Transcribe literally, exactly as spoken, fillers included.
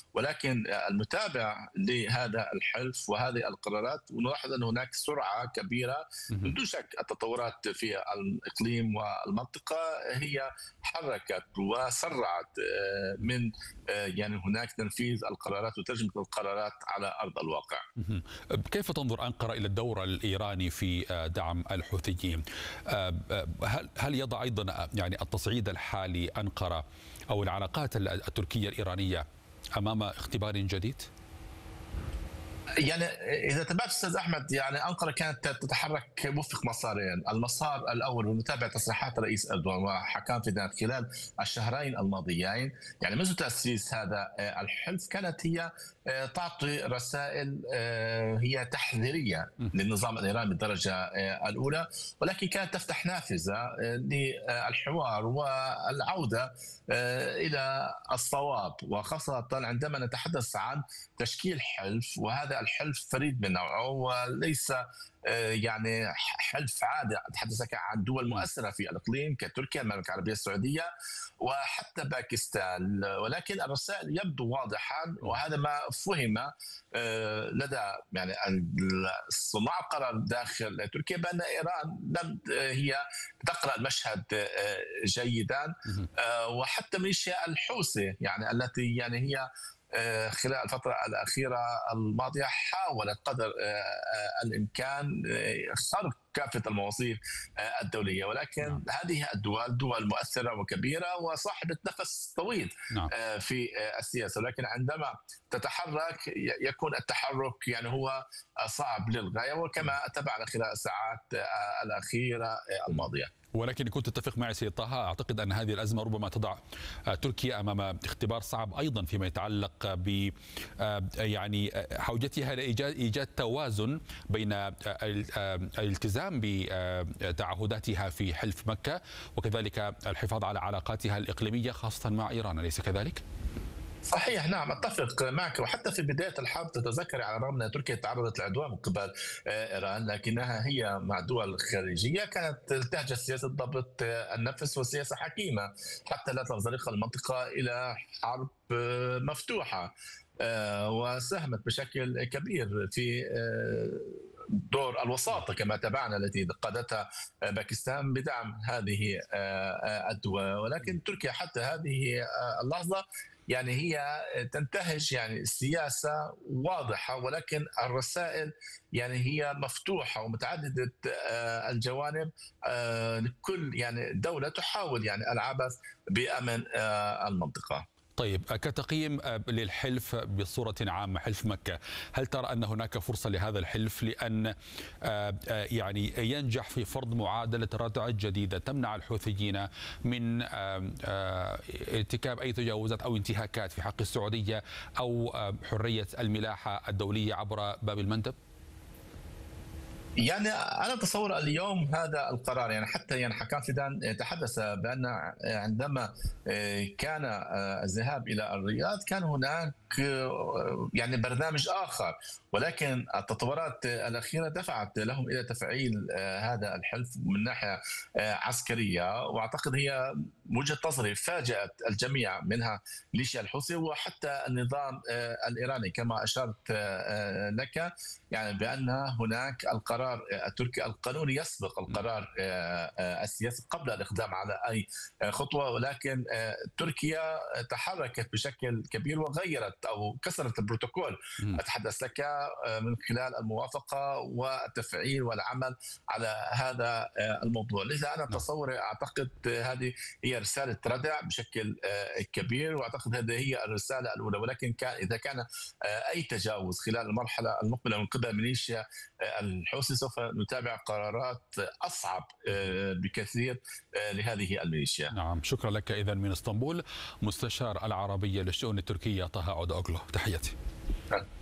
ولكن المتابع لهذا الحلف وهذه القرارات، ونلاحظ أن هناك سرعة كبيرة بدون شك. التطورات في الإقليم والمنطقة هي حركت وسرعت من يعني هناك تنفيذ القرارات وترجمة القرارات على أرض الواقع. كيف تنظر أنقرة إلى الدور الإيراني في دعم الحوثيين؟ هل هل يضع أيضا يعني التصعيد الحالي أنقرة أو العلاقات التركية الإيرانية أمام اختبار جديد؟ يعني اذا تابعت استاذ احمد، يعني انقره كانت تتحرك وفق مسارين، المسار الاول بمتابعه تصريحات الرئيس اردوغان وحكام فيدان خلال الشهرين الماضيين، يعني منذ تاسيس هذا الحلف كانت هي تعطي رسائل هي تحذيريه للنظام الايراني بالدرجه الاولى، ولكن كانت تفتح نافذه للحوار والعوده الى الصواب، وخاصه عندما نتحدث عن تشكيل حلف، وهذا الحلف فريد من نوعه وليس يعني حلف عادي. اتحدث عن دول مؤثره في الاقليم كتركيا، المملكه العربيه السعوديه وحتى باكستان، ولكن الرسائل يبدو واضحا، وهذا ما فهم لدى يعني صناع القرار داخل تركيا بان ايران لم هي تقرا المشهد جيدا، وحتى ميليشيا الحوثي يعني التي يعني هي خلال الفترة الأخيرة الماضية حاولت قدر الإمكان خرق كافة المواصيل الدولية، ولكن نعم. هذه الدول دول مؤثرة وكبيرة وصاحبة نفس طويل نعم. في السياسة، ولكن عندما تتحرك يكون التحرك يعني هو صعب للغاية، وكما تابعنا خلال الساعات الأخيرة الماضية. ولكن كنت تتفق معي سيد طه، أعتقد أن هذه الأزمة ربما تضع تركيا أمام اختبار صعب أيضا فيما يتعلق ب يعني حوجتها لإيجاد توازن بين الالتزام بتعهداتها في حلف مكة وكذلك الحفاظ على علاقاتها الإقليمية خاصة مع إيران، أليس كذلك؟ صحيح، نعم اتفق معك. وحتى في بدايه الحرب تتذكر على الرغم ان تركيا تعرضت لعدوان من قبل ايران، لكنها هي مع دول خارجيه كانت تلتهج سياسه ضبط النفس وسياسه حكيمه حتى لا تنزلق المنطقه الى حرب مفتوحه، وساهمت بشكل كبير في دور الوساطة كما تابعنا التي قادتها باكستان بدعم هذه الدول. ولكن تركيا حتى هذه اللحظة يعني هي تنتهج يعني سياسة واضحة، ولكن الرسائل يعني هي مفتوحة ومتعددة الجوانب لكل يعني دولة تحاول يعني العبث بأمن المنطقة. طيب، كتقييم للحلف بصورة عامة، حلف مكة، هل ترى أن هناك فرصة لهذا الحلف لأن يعني ينجح في فرض معادلة ردع جديدة تمنع الحوثيين من ارتكاب أي تجاوزات أو انتهاكات في حق السعودية أو حرية الملاحة الدولية عبر باب المندب؟ يعني أنا أتصور اليوم هذا القرار، يعني حتى يعني حكام فيدان تحدث بأن عندما كان الذهاب إلى الرياض كان هناك يعني برنامج آخر، ولكن التطورات الأخيرة دفعت لهم إلى تفعيل هذا الحلف من ناحية عسكرية، وأعتقد هي وجهة نظري فاجأت الجميع منها ميليشيا الحوثي وحتى النظام الإيراني كما أشرت لك، يعني بأن هناك القرار التركي القانوني يسبق القرار السياسي قبل الإقدام على أي خطوة، ولكن تركيا تحركت بشكل كبير وغيرت أو كسرت البروتوكول أتحدث لك من خلال الموافقة والتفعيل والعمل على هذا الموضوع. لذا أنا تصوري أعتقد هذه هي رسالة ردع بشكل كبير، وأعتقد هذه هي الرسالة الأولى، ولكن كان إذا كان أي تجاوز خلال المرحلة المقبلة من قبل ميليشيا الحوثي سوف نتابع قرارات أصعب بكثير لهذه الميليشيا. نعم، شكرا لك. إذن من اسطنبول مستشار العربية للشؤون التركية طه عودأوغلو، تحياتي.